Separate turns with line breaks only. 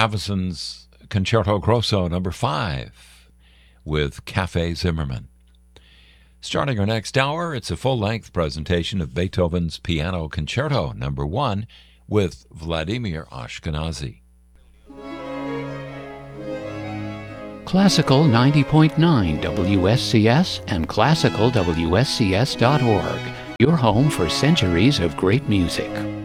Aveson's Concerto Grosso No. 5 with Cafe Zimmerman. Starting our next hour, it's a full-length presentation of Beethoven's Piano Concerto No. 1 with Vladimir Ashkenazy.
Classical 90.9 WSCS and classicalwscs.org, your home for centuries of great music.